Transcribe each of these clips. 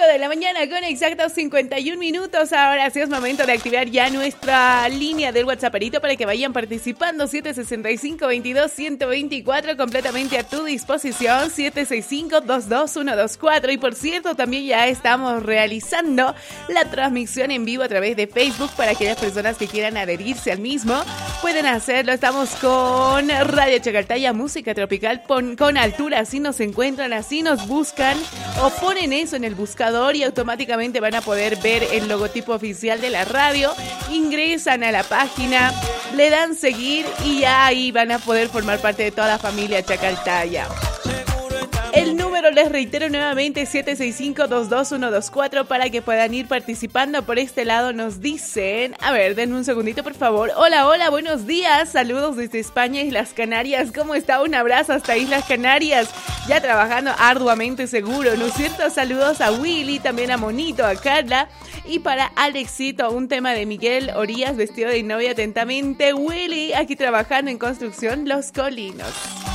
de la mañana con exactos 51 minutos. Ahora sí es momento de activar ya nuestra línea del WhatsApperito para que vayan participando. 765-22-124, completamente a tu disposición. 765-22124. Y por cierto, también ya estamos realizando la transmisión en vivo a través de Facebook para aquellas personas que quieran adherirse al mismo. Pueden hacerlo. Estamos con Radio Chacaltaya, música tropical con altura. Así nos encuentran, así nos buscan o ponen eso en el buscador y automáticamente van a poder ver el logotipo oficial de la radio. Ingresan a la página, le dan seguir y ya ahí van a poder formar parte de toda la familia Chacaltaya. El número, les reitero nuevamente, 765-22124 para que puedan ir participando. Por este lado nos dicen, a ver, denme un segundito por favor. Hola, hola, buenos días, saludos desde España, Islas Canarias. ¿Cómo está? Un abrazo hasta Islas Canarias, ya trabajando arduamente seguro, ¿no es cierto? Saludos a Willy, también a Monito, a Carla y para Alexito, un tema de Miguel Orías, vestido de novia atentamente. Willy, aquí trabajando en construcción Los Colinos.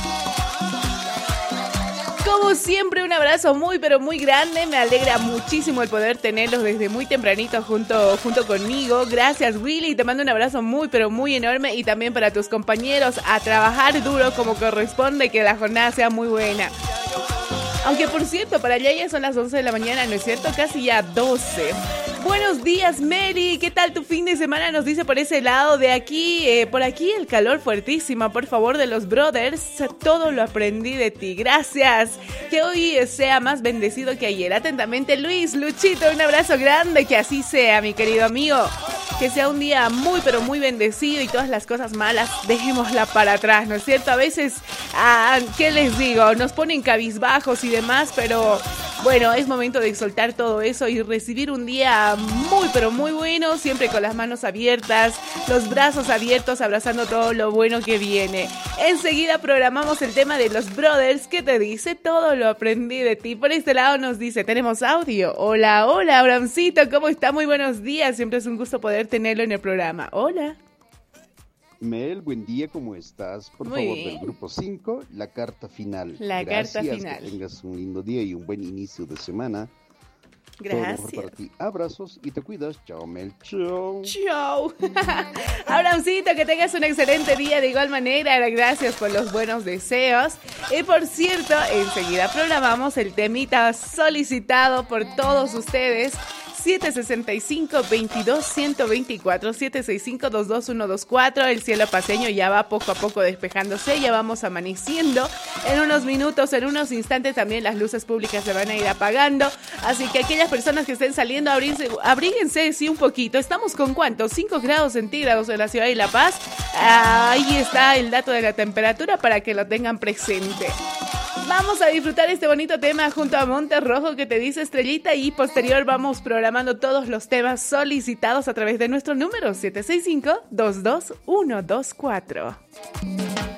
Como siempre, un abrazo muy, pero muy grande. Me alegra muchísimo el poder tenerlos desde muy tempranito junto conmigo. Gracias, Willy. Te mando un abrazo muy, pero muy enorme. Y también para tus compañeros, a trabajar duro como corresponde, que la jornada sea muy buena. Aunque, por cierto, para allá ya son las 11 de la mañana, ¿no es cierto? Casi ya 12. Buenos días, Mary. ¿Qué tal tu fin de semana? Nos dice por ese lado de aquí. Por aquí el calor fuertísimo. Por favor, de los brothers. Todo lo aprendí de ti. Gracias. Que hoy sea más bendecido que ayer. Atentamente, Luis, Luchito. Un abrazo grande. Que así sea, mi querido amigo. Que sea un día muy, pero muy bendecido y todas las cosas malas dejémosla para atrás, ¿no es cierto? A veces, ¿qué les digo? Nos ponen cabizbajos y demás, pero bueno, es momento de soltar todo eso y recibir un día muy, pero muy bueno, siempre con las manos abiertas, los brazos abiertos, abrazando todo lo bueno que viene. Enseguida programamos el tema de los brothers. ¿Qué te dice? Todo lo aprendí de ti. Por este lado nos dice, tenemos audio. Hola, hola, Abrahamcito, ¿cómo está? Muy buenos días. Siempre es un gusto poder tenerlo en el programa. Hola. Mel, buen día, ¿cómo estás? Por Muy favor, bien. del grupo 5, la carta final. La Gracias, carta final. Que tengas un lindo día y un buen inicio de semana. Todo lo mejor para Gracias. ti. Abrazos y te cuidas. Chao, Mel. Chao. Chau. Abrahamcito, que tengas un excelente día de igual manera. Gracias por los buenos deseos. Y por cierto, enseguida programamos el temita solicitado por todos ustedes. 765-22-124, 765-22124. El cielo paceño ya va poco a poco despejándose, ya vamos amaneciendo. En unos minutos, en unos instantes también las luces públicas se van a ir apagando. Así que aquellas personas que estén saliendo, abríguense sí un poquito. Estamos con ¿cuántos? 5 grados centígrados en la ciudad de La Paz. Ahí está el dato de la temperatura para que lo tengan presente. Vamos a disfrutar este bonito tema junto a Monte Rojo que te dice Estrellita y posterior vamos programando todos los temas solicitados a través de nuestro número 765-22124.